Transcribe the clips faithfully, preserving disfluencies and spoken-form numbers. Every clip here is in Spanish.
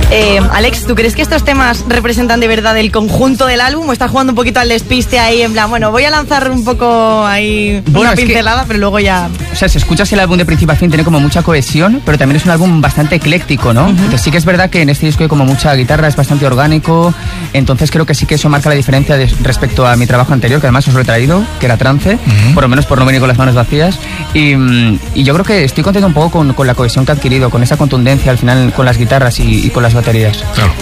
Eh, Alex, ¿tú crees que estos temas representan de verdad el conjunto del álbum o estás jugando un poquito al despiste ahí en plan, bueno, voy a lanzar un poco ahí bueno, una pincelada, que, pero luego ya... O sea, si escuchas el álbum de principio a fin tiene como mucha cohesión, pero también es un álbum bastante ecléctico, ¿no? Uh-huh. Entonces sí que es verdad que en este disco hay como mucha guitarra, es bastante orgánico, entonces creo que sí que eso marca la diferencia de, respecto a mi trabajo anterior, que además os lo he traído, que era Trance, uh-huh. por lo menos por no venir con las manos vacías, y, y yo creo que estoy contento un poco con, con la cohesión que ha adquirido, con esa contundencia al final con las guitarras y, y con las baterías. Claro.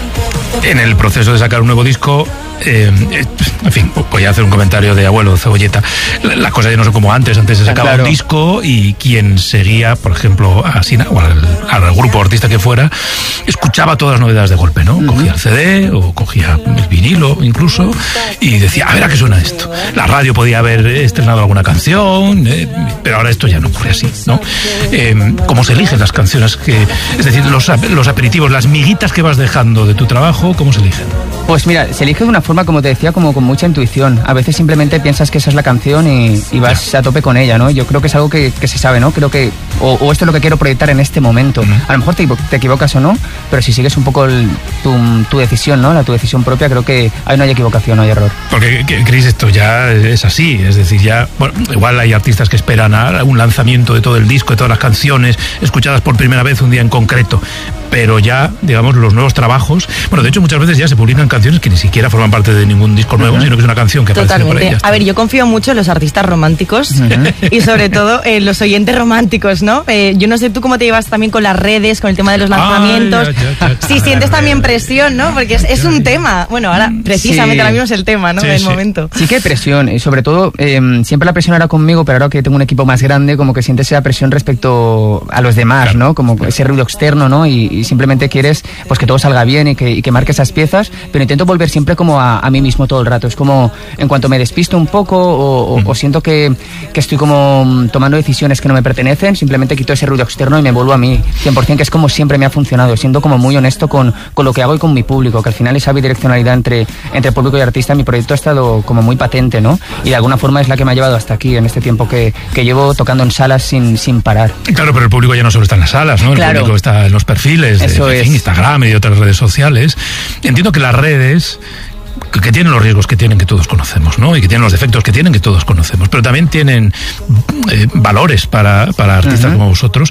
En el proceso de sacar un nuevo disco, eh, en fin, voy a hacer un comentario de abuelo Cebolleta. Las cosas ya no son como antes. Antes se sacaba claro. un disco y quien seguía, por ejemplo, a Sina o al, al grupo artista que fuera, escuchaba todas las novedades de golpe, ¿no? Uh-huh. Cogía el C D o cogía el vinilo incluso y decía, a ver a qué suena esto. La radio podía haber estrenado alguna canción, eh, pero ahora esto ya no ocurre así, ¿no? Eh, ¿Cómo se eligen las canciones? Que, es decir, los, los aperitivos, las miguitas que vas dejando de tu trabajo, ¿cómo se eligen? Pues mira, se elige de una forma, como te decía, como con mucha intuición. A veces simplemente piensas que esa es la canción y, y vas a tope con ella, ¿no? Yo creo que es algo que, que se sabe, ¿no? Creo que, o, o esto es lo que quiero proyectar en este momento. Uh-huh. A lo mejor te, te equivocas o no, pero si sigues un poco el, tu, tu decisión, ¿no? La tu decisión propia, creo que ahí no hay equivocación, no hay error. Porque, Chris, esto ya es así, es decir, ya, bueno, igual hay artistas que esperan a un lanzamiento de todo el disco, de todas las canciones, escuchadas por primera vez un día en concreto, pero ya, digamos, los nuevos trabajos, bueno, de hecho muchas veces ya se publican canciones que ni siquiera forman parte de ningún disco nuevo, uh-huh. sino que es una canción que aparece por ahí. A ver, yo confío mucho en los artistas románticos uh-huh. y sobre todo en los oyentes románticos, ¿no? Eh, yo no sé tú cómo te llevas también con las redes, con el tema de los lanzamientos. Ay, ya, ya, ya, si sientes también presión, ¿no? Porque es, es un tema. Bueno, ahora precisamente sí. ahora mismo es el tema, ¿no? Sí, del sí. momento. Sí que hay presión y sobre todo eh, siempre la presión era conmigo, pero ahora que tengo un equipo más grande, como que sientes esa presión respecto a los demás, claro. ¿no? Como ese ruido externo, ¿no? Y, y simplemente quieres pues que todo salga bien y que, y que marque esas piezas, pero intento volver siempre como a, a mí mismo todo el rato. Es como en cuanto me despisto un poco o, o, mm. o siento que, que estoy como tomando decisiones que no me pertenecen, simplemente quito ese ruido externo y me vuelvo a mí cien por ciento, que es como siempre me ha funcionado, siendo como muy honesto con, con lo que hago y con mi público, que al final esa bidireccionalidad entre, entre público y artista en mi proyecto ha estado como muy patente, ¿no? Y de alguna forma es la que me ha llevado hasta aquí, en este tiempo que, que llevo tocando en salas sin, sin parar. Claro, pero el público ya no solo está en las salas, ¿no? El claro. público está en los perfiles, Eso de, es. en Instagram y otras redes sociales. Entiendo que las redes que tienen los riesgos que tienen, que todos conocemos, ¿no? Y que tienen los defectos que tienen, que todos conocemos, pero también tienen eh, valores para, para artistas uh-huh. como vosotros.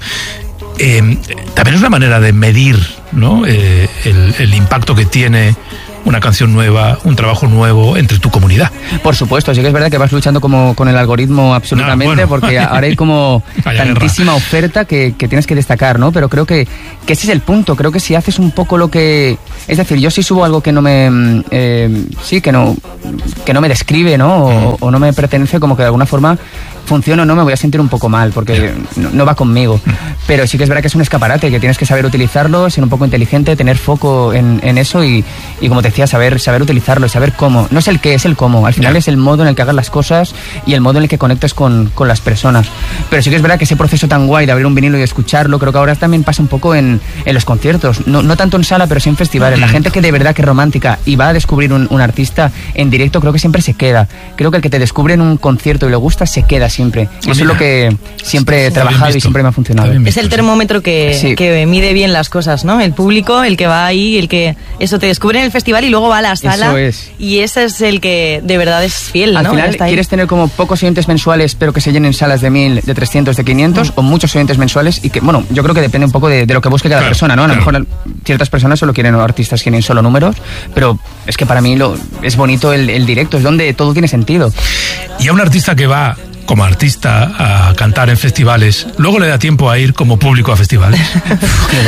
Eh, también es una manera de medir, ¿no? Eh, el, el impacto que tiene una canción nueva, un trabajo nuevo entre tu comunidad. Por supuesto, sí que es verdad que vas luchando como con el algoritmo absolutamente, no, bueno. porque ahora hay como tantísima guerra. oferta que, que tienes que destacar, ¿no? Pero creo que, que ese es el punto. Creo que si haces un poco lo que... Es decir, yo si subo algo que no me... Eh, sí, que no, que no me describe, ¿no? O, mm. o no me pertenece, como que de alguna forma funciona o no, me voy a sentir un poco mal, porque no, no va conmigo. Mm. Pero sí que es verdad que es un escaparate, que tienes que saber utilizarlo, ser un poco inteligente, tener foco en, en eso y, y como te decía, saber, saber utilizarlo, saber cómo. No es el qué, es el cómo. Al final yeah. es el modo en el que hagas las cosas y el modo en el que conectes con, con las personas. Pero sí que es verdad que ese proceso tan guay de abrir un vinilo y escucharlo, creo que ahora también pasa un poco en, en los conciertos. No, no tanto en sala, pero sí en festivales. La gente que de verdad que es romántica y va a descubrir un, un artista en directo, creo que siempre se queda. Creo que el que te descubre en un concierto y le gusta, se queda siempre. Eso es lo que siempre he trabajado y siempre me ha funcionado. Es el termómetro que, sí. que mide bien las cosas, ¿no? El público, el que va ahí, el que eso te descubre en el festival y luego va a la sala. Eso es. Y ese es el que de verdad es fiel, Al ¿no? final quieres tener como pocos oyentes mensuales, pero que se llenen salas de mil, de trescientos, de quinientos, mm. o muchos oyentes mensuales y que, bueno, yo creo que depende un poco de, de lo que busque cada claro, persona, ¿no? A lo claro. mejor ciertas personas solo quieren, o artistas quieren solo números, pero es que para mí lo, es bonito el, el directo, es donde todo tiene sentido. Y a un artista que va como artista a cantar en festivales, ¿luego le da tiempo a ir como público a festivales? ¿Qué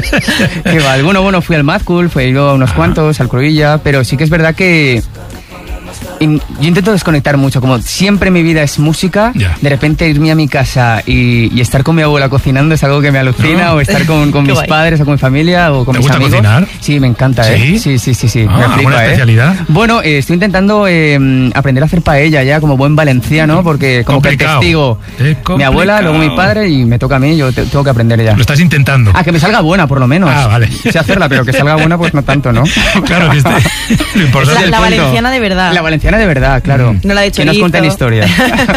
va? ¿Qué va? Bueno, bueno, fui al Mad Cool, fui a unos ah. cuantos, al Cruilla, pero sí que es verdad que yo intento desconectar mucho, como siempre mi vida es música, yeah. de repente irme a mi casa y, y estar con mi abuela cocinando es algo que me alucina, no. o estar con, con mis guay. padres o con mi familia o con ¿Te mis gusta amigos. Cocinar? Sí, me encanta, ¿Sí? ¿eh? Sí, sí, sí, sí. Ah, me flipa, ¿alguna especialidad? ¿eh? Bueno, eh, estoy intentando eh, aprender a hacer paella ya como buen valenciano, porque como complicado. que el testigo, mi abuela, luego mi padre y me toca a mí, yo te, tengo que aprender ya. Lo estás intentando. Ah, que me salga buena por lo menos. Ah, vale. Sé hacerla, pero que salga buena pues no tanto, ¿no? Claro que este, lo importante es la, la valenciana de verdad. La valenciana Valenciana de verdad, claro. No la ha dicho. Que nos cuenten historias.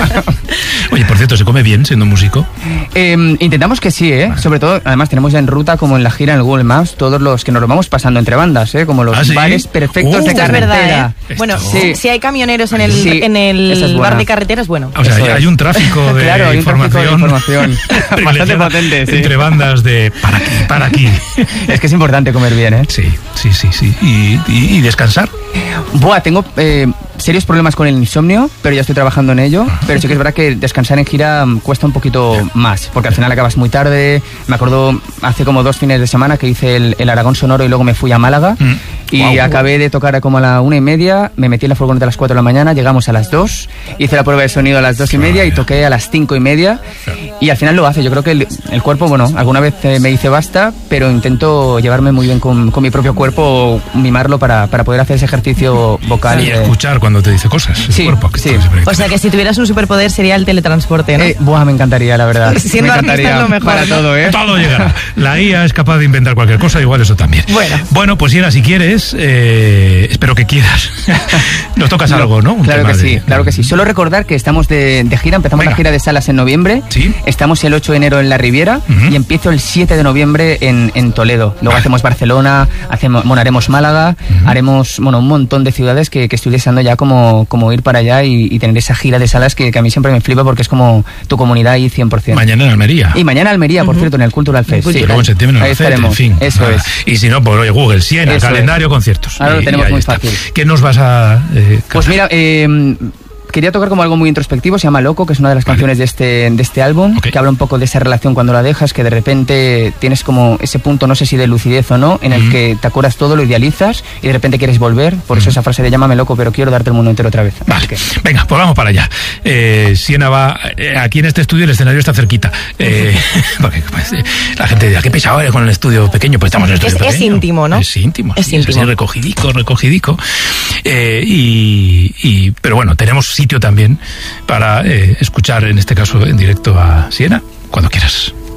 Oye, por cierto, ¿se come bien siendo músico? Eh, intentamos que sí, ¿eh? Vale. Sobre todo, además tenemos ya en ruta, como en la gira en el Google Maps, todos los que nos lo vamos pasando entre bandas, ¿eh? Como los ¿Ah, sí? bares perfectos uh, de carretera. Es verdad, ¿eh? Bueno, sí. si hay camioneros en el, sí, en el bar de carreteras, bueno. O sea, hay, hay un tráfico de claro, hay un información. Tráfico de información. Bastante potente, sí. Entre bandas de para aquí, para aquí. Es que es importante comer bien, ¿eh? Sí, sí, sí, sí. ¿Y, y, y descansar? Buah, tengo eh, serios problemas con el insomnio, pero ya estoy trabajando en ello. Pero sí que es verdad que descansar en gira cuesta un poquito más, porque al final acabas muy tarde. Me acuerdo hace como dos fines de semana que hice el, el Aragón Sonoro y luego me fui a Málaga. Mm. Y wow, acabé de tocar como a la una y media, me metí en la furgoneta a las cuatro de la mañana, llegamos a las dos, hice la prueba de sonido a las dos y media y toqué a las cinco y media. Y al final lo hace. Yo creo que el, el cuerpo, bueno, alguna vez eh, me dice basta, pero intento llevarme muy bien con, con mi propio cuerpo, mimarlo para, para poder hacer ese ejercicio vocal. Y de... escuchar cuando te dice cosas. Sí, el cuerpo, sí. O sea que si tuvieras un superpoder sería el teletransporte, ¿no? Eh, buah, me encantaría, la verdad. Siendo me encantaría artista es lo mejor, para ¿no? todo, ¿eh? Todo llegará. La I A es capaz de inventar cualquier cosa, igual eso también. Bueno, bueno pues Siena, si quieres, eh, espero que quieras. Nos tocas no, algo, ¿no? Un claro que de, sí, claro que sí. Solo recordar que estamos de, de gira, empezamos Venga. la gira de salas en noviembre. ¿Sí? Estamos el ocho de enero en La Riviera uh-huh. y empiezo el siete de noviembre en, en Toledo. Luego vale. hacemos Barcelona, hacemos, bueno, haremos Málaga, uh-huh. haremos bueno, un montón de ciudades que, que estoy deseando ya como, como ir para allá y, y tener esa gira de salas que, que a mí siempre me flipa porque es como tu comunidad ahí cien por ciento. Mañana en Almería. Y mañana en Almería, por uh-huh. cierto, en el Cultural Fest. Sí, sí, luego en septiembre en ahí estaremos. En fin, eso nada. es. Y si no, pues oye, Google, Siena, eso calendario, es. conciertos. Ahora y, lo tenemos muy está. fácil. ¿Qué nos vas a eh, Pues mira, eh... quería tocar como algo muy introspectivo, se llama Loco, que es una de las vale. canciones de este, de este álbum, okay. que habla un poco de esa relación cuando la dejas, que de repente tienes como ese punto, no sé si de lucidez o no, en el mm. que te acuerdas todo, lo idealizas y de repente quieres volver, por mm. eso esa frase de llámame loco, pero quiero darte el mundo entero otra vez. Vale, que... venga, pues vamos para allá. Eh, Siena va, eh, aquí en este estudio el escenario está cerquita, eh, porque pues, la gente dirá, qué pesado eres con el estudio pequeño, pues estamos en el estudio es, pequeño. Es íntimo, ¿no? Es íntimo, es sí, íntimo. Es así, recogidico, recogidico. Eh, y, y, pero bueno, tenemos sitio también para eh, escuchar, en este caso en directo, a Siena, cuando quieras.